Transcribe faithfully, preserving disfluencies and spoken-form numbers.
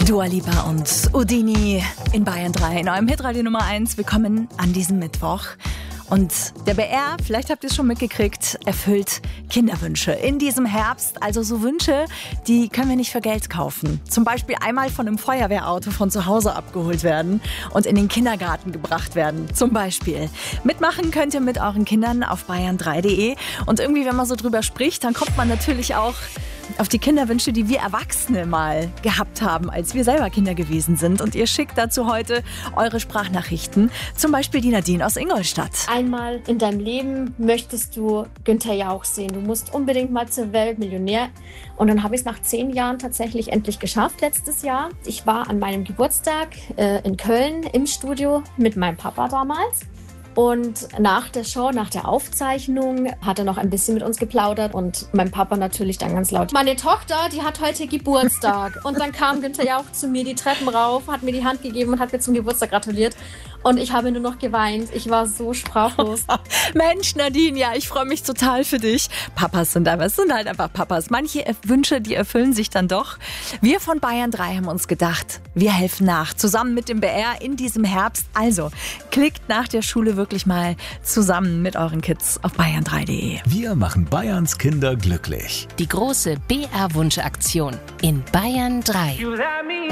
Dua Lipa und Udini in Bayern drei, in eurem Hitradio Nummer eins. Willkommen an diesem Mittwoch. Und der B R, vielleicht habt ihr es schon mitgekriegt, erfüllt Kinderwünsche in diesem Herbst. Also so Wünsche, die können wir nicht für Geld kaufen. Zum Beispiel einmal von einem Feuerwehrauto von zu Hause abgeholt werden und in den Kindergarten gebracht werden. Zum Beispiel. Mitmachen könnt ihr mit euren Kindern auf bayern drei punkt de. Und irgendwie, wenn man so drüber spricht, dann kommt man natürlich auch auf die Kinderwünsche, die wir Erwachsene mal gehabt haben, als wir selber Kinder gewesen sind. Und ihr schickt dazu heute eure Sprachnachrichten. Zum Beispiel die Nadine aus Ingolstadt. Einmal in deinem Leben möchtest du Günther Jauch sehen. Du musst unbedingt mal zur Weltmillionär. Und dann habe ich es nach zehn Jahren tatsächlich endlich geschafft, letztes Jahr. Ich war an meinem Geburtstag äh, in Köln im Studio mit meinem Papa damals. Und nach der Show, nach der Aufzeichnung, hat er noch ein bisschen mit uns geplaudert und mein Papa natürlich dann ganz laut: Meine Tochter, die hat heute Geburtstag. Und dann kam Günther Jauch zu mir die Treppen rauf, hat mir die Hand gegeben und hat mir zum Geburtstag gratuliert. Und ich habe nur noch geweint. Ich war so sprachlos. Mensch, Nadine, ja, ich freue mich total für dich. Papas sind aber, es sind halt einfach Papas. Manche Wünsche, die erfüllen sich dann doch. Wir von Bayern drei haben uns gedacht, wir helfen nach. Zusammen mit dem B R in diesem Herbst. Also, klickt nach der Schule wirklich mal zusammen mit euren Kids auf bayern drei punkt de. Wir machen Bayerns Kinder glücklich. Die große B R-Wunschaktion in Bayern drei.